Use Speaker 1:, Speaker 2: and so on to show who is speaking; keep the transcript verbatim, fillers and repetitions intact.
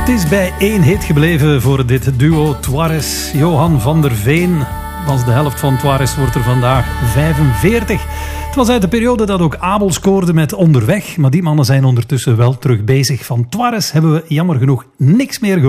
Speaker 1: Het is bij één hit gebleven voor dit duo Toires. Johan van der Veen was de helft van Toires, wordt er vandaag vijfenveertig. Het was uit de periode dat ook Abel scoorde met Onderweg. Maar die mannen zijn ondertussen wel terug bezig. Van Toires hebben we jammer genoeg niks meer gehoord.